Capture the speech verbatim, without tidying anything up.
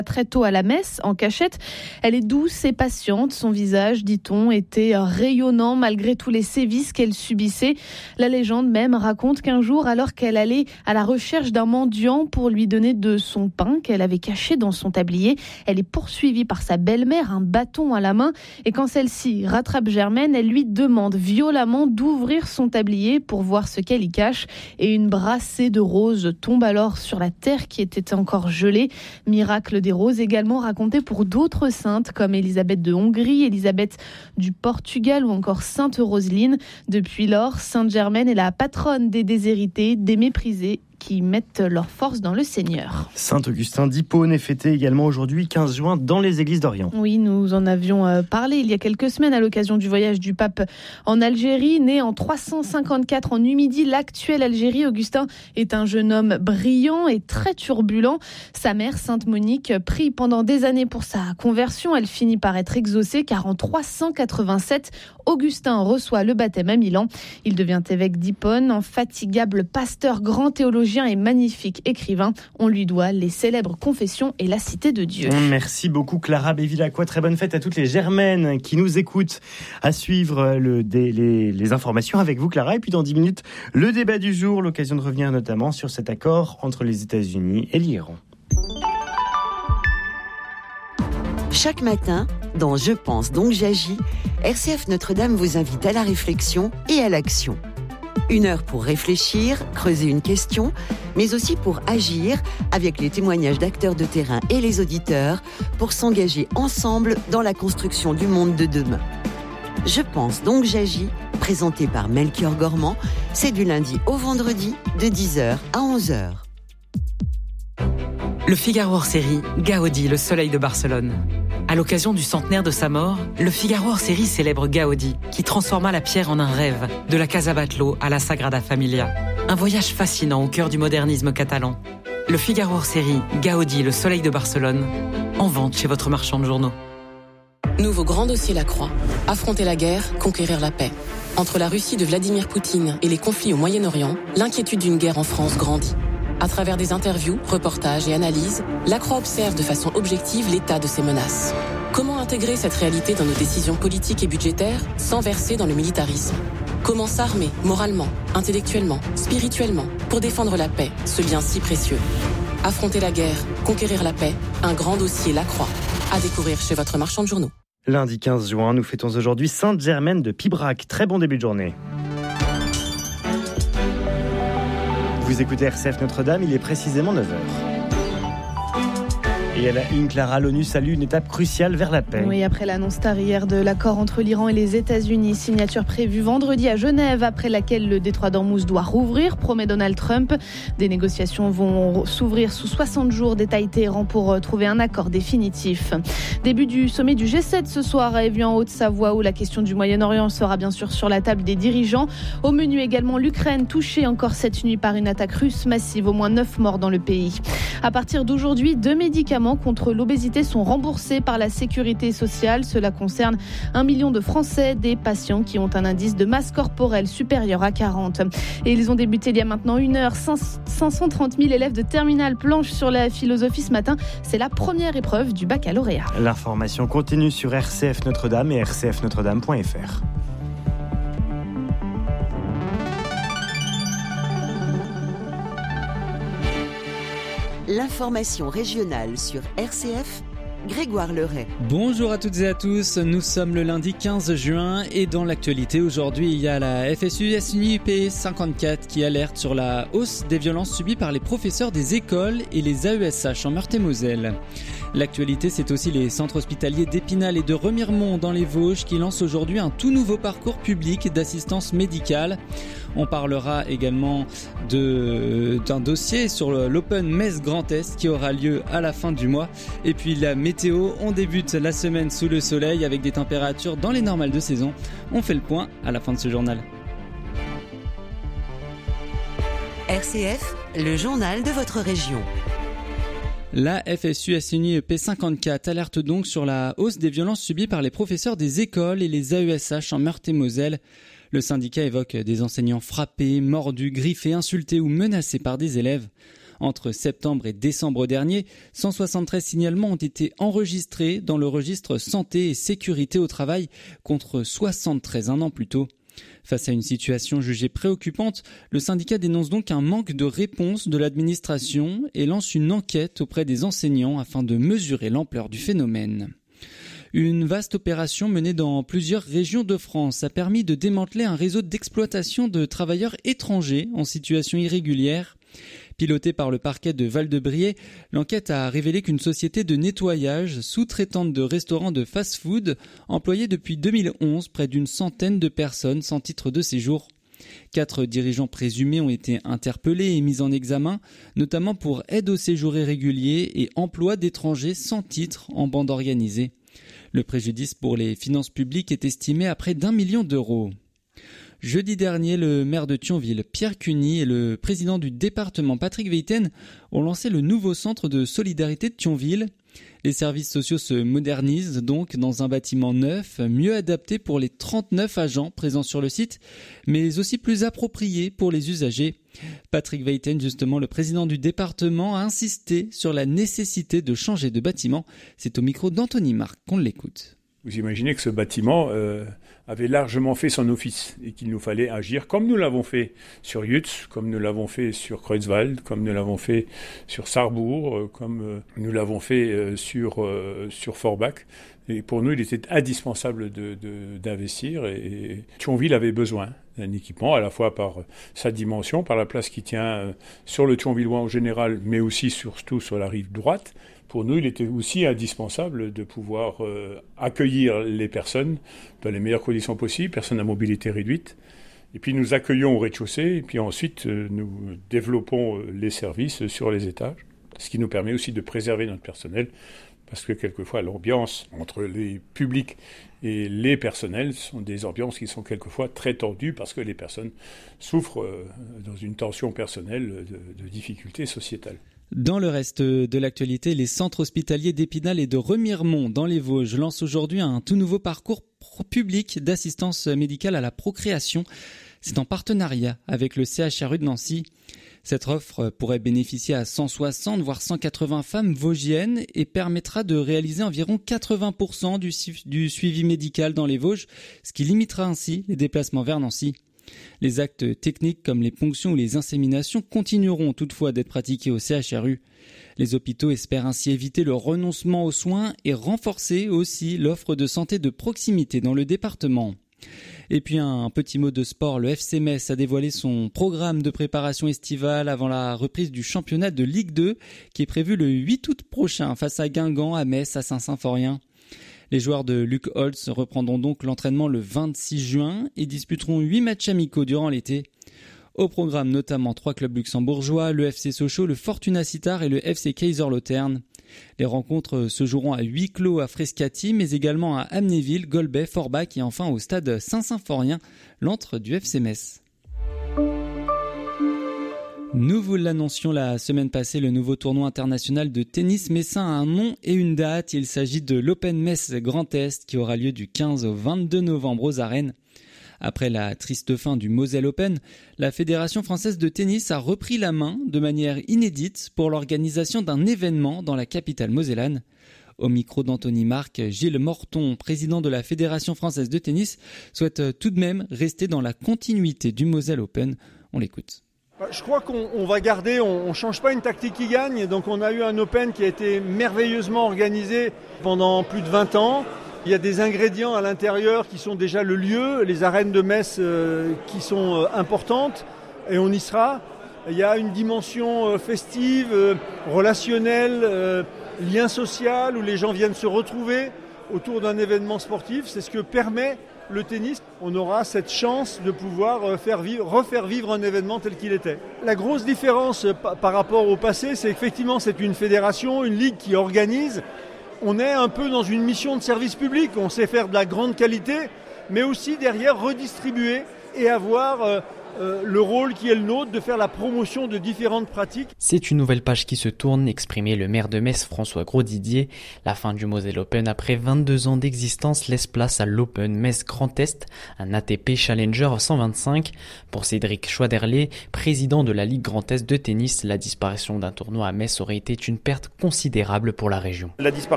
très tôt à la messe, en cachette. Elle est douce et patiente. Son visage, dit-on, était rayonnant malgré tous les sévices qu'elle subissait. La légende même raconte qu'un jour, alors qu'elle allait à la recherche d'un mendiant pour lui donner de son pain qu'elle avait caché dans son tablier, elle est poursuivie par sa belle-mère, un bâton à la main. Et quand celle-ci rattrape Germaine, elle lui demande violemment d'ouvrir son tablier pour voir ce qu'elle y cache. Et une brassée de roses tombe alors sur la terre qui était encore gelée. Miracle des roses également raconté pour d'autres saintes comme Élisabeth de Hongrie, Élisabeth du Portugal ou encore Sainte Roseline. Depuis lors, Sainte Germaine est la patronne des déshérités, des méprisés qui mettent leur force dans le Seigneur. Saint-Augustin d'Hippone est fêté également aujourd'hui, quinze juin, dans les églises d'Orient. Oui, nous en avions parlé il y a quelques semaines à l'occasion du voyage du pape en Algérie. Né en trois cent cinquante-quatre en Numidie, l'actuelle Algérie, Augustin est un jeune homme brillant et très turbulent. Sa mère, Sainte Monique, prie pendant des années pour sa conversion. Elle finit par être exaucée car en trois cent quatre-vingt-sept, Augustin reçoit le baptême à Milan. Il devient évêque d'Hippone, infatigable pasteur, grand théologien et magnifique écrivain. On lui doit les célèbres Confessions et la Cité de Dieu. Merci beaucoup Clara Bévilacqua. Très bonne fête à toutes les Germaines qui nous écoutent. À suivre le, les, les, les informations avec vous Clara. Et puis dans dix minutes, le débat du jour. L'occasion de revenir notamment sur cet accord entre les États-Unis et l'Iran. Chaque matin, dans Je pense donc j'agis, R C F Notre-Dame vous invite à la réflexion et à l'action. Une heure pour réfléchir, creuser une question, mais aussi pour agir avec les témoignages d'acteurs de terrain et les auditeurs pour s'engager ensemble dans la construction du monde de demain. Je pense donc j'agis, présenté par Melchior Gormand, c'est du lundi au vendredi de dix heures à onze heures. Le Figaro hors série, Gaudi, le soleil de Barcelone. À l'occasion du centenaire de sa mort, le Figaro hors série célèbre Gaudi, qui transforma la pierre en un rêve, de la Casa Batlló à la Sagrada Familia. Un voyage fascinant au cœur du modernisme catalan. Le Figaro hors série, Gaudi, le soleil de Barcelone, en vente chez votre marchand de journaux. Nouveau grand dossier Lacroix. Affronter la guerre, conquérir la paix. Entre la Russie de Vladimir Poutine et les conflits au Moyen-Orient, l'inquiétude d'une guerre en France grandit. À travers des interviews, reportages et analyses, Lacroix observe de façon objective l'état de ces menaces. Comment intégrer cette réalité dans nos décisions politiques et budgétaires sans verser dans le militarisme ? Comment s'armer moralement, intellectuellement, spirituellement pour défendre la paix, ce bien si précieux ? Affronter la guerre, conquérir la paix, un grand dossier Lacroix. À découvrir chez votre marchand de journaux. Lundi quinze juin, nous fêtons aujourd'hui Sainte Germaine de Pibrac. Très bon début de journée. Vous écoutez R C F Notre-Dame, il est précisément neuf heures. Et à la une, Clara, l'ONU salue une étape cruciale vers la paix. Oui, après l'annonce tard hier de l'accord entre l'Iran et les États-Unis, signature prévue vendredi à Genève, après laquelle le détroit d'Ormuz doit rouvrir, promet Donald Trump. Des négociations vont s'ouvrir sous soixante jours, détaille Téhéran pour trouver un accord définitif. Début du sommet du G sept ce soir à Évian en Haute-Savoie, où la question du Moyen-Orient sera bien sûr sur la table des dirigeants. Au menu également l'Ukraine, touchée encore cette nuit par une attaque russe massive, au moins neuf morts dans le pays. À partir d'aujourd'hui, deux médicaments contre l'obésité sont remboursés par la sécurité sociale. Cela concerne un million de Français, des patients qui ont un indice de masse corporelle supérieur à quarante. Et ils ont débuté il y a maintenant une heure. cinq cent trente mille élèves de terminale planchent sur la philosophie ce matin. C'est la première épreuve du baccalauréat. L'information continue sur R C F Notre-Dame et r c f notre dame point f r. L'information régionale sur R C F, Grégoire Leray. Bonjour à toutes et à tous, nous sommes le lundi quinze juin et dans l'actualité aujourd'hui il y a la F S U S N I U P cinquante-quatre qui alerte sur la hausse des violences subies par les professeurs des écoles et les A E S H en Meurthe-et-Moselle. L'actualité, c'est aussi les centres hospitaliers d'Épinal et de Remiremont dans les Vosges qui lancent aujourd'hui un tout nouveau parcours public d'assistance médicale. On parlera également de, d'un dossier sur l'Open Metz Grand Est qui aura lieu à la fin du mois. Et puis la météo, on débute la semaine sous le soleil avec des températures dans les normales de saison. On fait le point à la fin de ce journal. R C F, le journal de votre région. La F S U S N I U P cinquante-quatre alerte donc sur la hausse des violences subies par les professeurs des écoles et les A E S H en Meurthe-et-Moselle. Le syndicat évoque des enseignants frappés, mordus, griffés, insultés ou menacés par des élèves. Entre septembre et décembre dernier, cent soixante-treize signalements ont été enregistrés dans le registre santé et sécurité au travail contre soixante-treize un an plus tôt. Face à une situation jugée préoccupante, le syndicat dénonce donc un manque de réponse de l'administration et lance une enquête auprès des enseignants afin de mesurer l'ampleur du phénomène. Une vaste opération menée dans plusieurs régions de France a permis de démanteler un réseau d'exploitation de travailleurs étrangers en situation irrégulière. Pilotée par le parquet de Val-de-Briey, l'enquête a révélé qu'une société de nettoyage, sous-traitante de restaurants de fast-food, employait depuis deux mille onze près d'une centaine de personnes sans titre de séjour. Quatre dirigeants présumés ont été interpellés et mis en examen, notamment pour aide au séjour irrégulier et emploi d'étrangers sans titre en bande organisée. Le préjudice pour les finances publiques est estimé à près d'un million d'euros. Jeudi dernier, le maire de Thionville, Pierre Cuny, et le président du département, Patrick Weiten, ont lancé le nouveau centre de solidarité de Thionville. Les services sociaux se modernisent donc dans un bâtiment neuf, mieux adapté pour les trente-neuf agents présents sur le site, mais aussi plus approprié pour les usagers. Patrick Weiten, justement, le président du département, a insisté sur la nécessité de changer de bâtiment. C'est au micro d'Anthony Marc qu'on l'écoute. Vous imaginez que ce bâtiment euh, avait largement fait son office et qu'il nous fallait agir comme nous l'avons fait sur Yutz, comme nous l'avons fait sur Kreuzwald, comme nous l'avons fait sur Sarrebourg, euh, comme euh, nous l'avons fait euh, sur, euh, sur Forbach. Et pour nous, il était indispensable de, de, d'investir et, et Thionville avait besoin d'un équipement, à la fois par sa dimension, par la place qu'il tient sur le Thionvillois en général, mais aussi surtout sur la rive droite. Pour nous, il était aussi indispensable de pouvoir euh, accueillir les personnes dans les meilleures conditions possibles, personnes à mobilité réduite. Et puis nous accueillons au rez-de-chaussée, et puis ensuite euh, nous développons euh, les services sur les étages, ce qui nous permet aussi de préserver notre personnel, parce que quelquefois l'ambiance entre les publics et les personnels sont des ambiances qui sont quelquefois très tendues, parce que les personnes souffrent euh, dans une tension personnelle de, de difficultés sociétales. Dans le reste de l'actualité, les centres hospitaliers d'Épinal et de Remiremont dans les Vosges lancent aujourd'hui un tout nouveau parcours public d'assistance médicale à la procréation. C'est en partenariat avec le C H R U de Nancy. Cette offre pourrait bénéficier à cent soixante voire cent quatre-vingts femmes vosgiennes et permettra de réaliser environ quatre-vingts pour cent du, du suivi médical dans les Vosges, ce qui limitera ainsi les déplacements vers Nancy. Les actes techniques comme les ponctions ou les inséminations continueront toutefois d'être pratiqués au C H R U. Les hôpitaux espèrent ainsi éviter le renoncement aux soins et renforcer aussi l'offre de santé de proximité dans le département. Et puis un petit mot de sport, le F C Metz a dévoilé son programme de préparation estivale avant la reprise du championnat de Ligue deux qui est prévu le huit août prochain face à Guingamp, à Metz, à Saint-Symphorien. Les joueurs de Luc Holtz reprendront donc l'entraînement le vingt-six juin et disputeront huit matchs amicaux durant l'été. Au programme notamment trois clubs luxembourgeois, le F C Sochaux, le Fortuna Sittard et le F C Kaiserslautern. Les rencontres se joueront à huis clos à Frascati, mais également à Amnéville, Golbet, Forbach et enfin au stade Saint-Symphorien, l'antre du F C Metz. Nous vous l'annoncions la semaine passée, le nouveau tournoi international de tennis messin a un nom et une date. Il s'agit de l'Open Metz Grand Est qui aura lieu du quinze au vingt-deux novembre aux arènes. Après la triste fin du Moselle Open, la Fédération française de tennis a repris la main de manière inédite pour l'organisation d'un événement dans la capitale mosellane. Au micro d'Anthony Marc, Gilles Morton, président de la Fédération française de tennis, souhaite tout de même rester dans la continuité du Moselle Open. On l'écoute. Je crois qu'on on va garder, on ne change pas une tactique qui gagne. Donc on a eu un Open qui a été merveilleusement organisé pendant plus de vingt ans. Il y a des ingrédients à l'intérieur qui sont déjà le lieu, les arènes de Metz euh, qui sont euh, importantes et on y sera. Il y a une dimension euh, festive, euh, relationnelle, euh, lien social où les gens viennent se retrouver autour d'un événement sportif. C'est ce que permet le tennis. On aura cette chance de pouvoir faire vivre, refaire vivre un événement tel qu'il était. La grosse différence par rapport au passé, c'est qu'effectivement c'est une fédération, une ligue qui organise. On est un peu dans une mission de service public. On sait faire de la grande qualité, mais aussi derrière redistribuer et avoir euh, le rôle qui est le nôtre de faire la promotion de différentes pratiques. C'est une nouvelle page qui se tourne, exprimait le maire de Metz François Grosdidier. La fin du Moselle Open après vingt-deux ans d'existence laisse place à l'Open Metz Grand Est, un A T P Challenger cent vingt-cinq. Pour Cédric Choiderlé, président de la Ligue Grand Est de tennis, la disparition d'un tournoi à Metz aurait été une perte considérable pour la région. La disparition